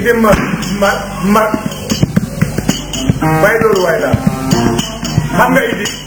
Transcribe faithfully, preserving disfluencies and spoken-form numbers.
Idi ma ma ma bay loolu waay daal xam nga Idi